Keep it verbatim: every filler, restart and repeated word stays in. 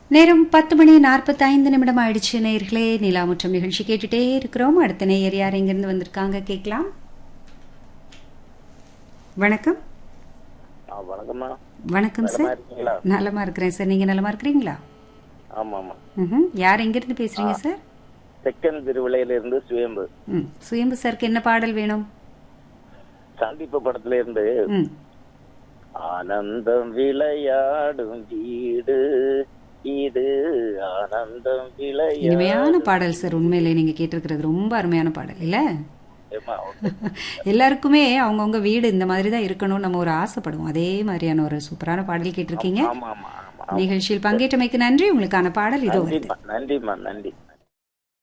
நேரம் பத்து மணி நாற்பத்தி ஐந்து நிமிடம் ஆயிடுச்சு. நேயர்களே, நிலாமுற்றம் நிகழ்ச்சி கேட்டுட்டே இருக்கிறோம். அடுத்த நேயர் யார் எங்கிருந்து வந்திருக்காங்க கேட்கலாம். வணக்கம். வணக்கம்மா. வணக்கம் சார். நலமா இருக்கிறேன் சார். நீங்க நலமா இருக்கிறீங்களா? ஆமா ஆமா. ம். யார் எங்கிருந்து பேசுறீங்க சார்? செகண்ட் திருவிழையில இருந்து சுயம்பு. ம். சுயம்பு சாருக்கு என்ன பாடல் வேணும்? சந்திப்பு படத்துல இருந்து ஆனந்தம் விளையாடும் வீடு இது ஆனந்தம் விளையாடும். இனிமையான பாடல் சார். உண்மையிலே நீங்க கேட்டிருக்கிறது ரொம்ப அருமையான பாடல் இல்ல? எல்லாருக்குமே அவங்கவுங்க வீடு இந்த மாதிரி தான் இருக்கணும் நம்ம ஒரு ஆசைப்படுவோம். அதே மாதிரியான ஒரு சூப்பரான பாடல் கேட்டிருக்கீங்க. நிகழ்ச்சியில் பங்கேற்றமைக்கு நன்றி. உங்களுக்கான பாடல் இதோ. நன்றிமா நன்றி.